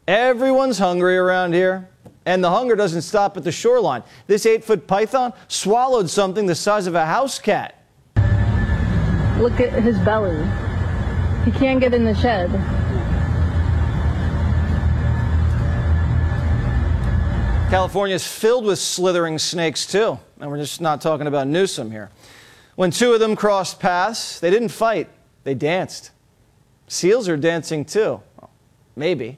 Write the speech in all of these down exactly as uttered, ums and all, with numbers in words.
Everyone's hungry around here, and the hunger doesn't stop at the shoreline. This eight-foot python swallowed something the size of a house cat. Look at his belly. He can't get in the shed. California's filled with slithering snakes, too. And we're just not talking about Newsom here. When two of them crossed paths, they didn't fight. They danced. Seals are dancing, too. Well, maybe.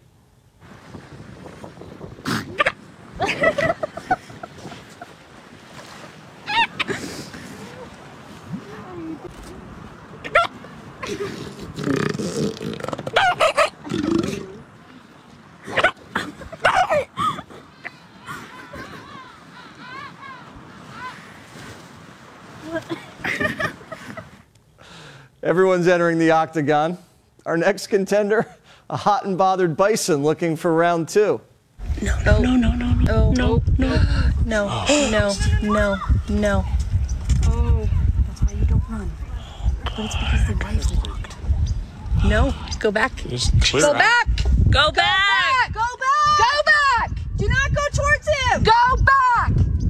Everyone's entering the octagon. Our next contender, a hot and bothered bison looking for round two. No, no, no, no, no, no, no, no, no, no, no, no. Oh, that's why you don't run. But it's because the gate's locked. No, go back. Go back. Go back. Go back. Go back. Do not go towards him. Go back.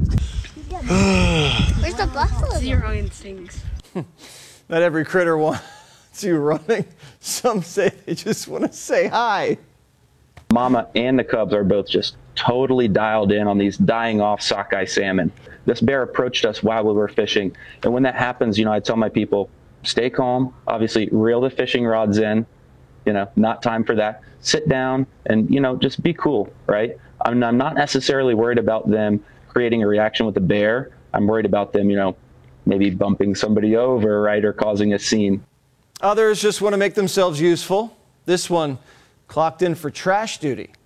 Where's the buffalo? Zero instincts. Not every critter wants you running. Some say they just want to say hi. Mama and the cubs are both just totally dialed in on these dying off sockeye salmon. This bear approached us while we were fishing. And when that happens, you know, I tell my people, stay calm, obviously reel the fishing rods in, you know, not time for that. Sit down and, you know, just be cool, right? I'm, I'm not necessarily worried about them creating a reaction with the bear. I'm worried about them, you know, maybe bumping somebody over, right, or causing a scene. Others just want to make themselves useful. This one clocked in for trash duty.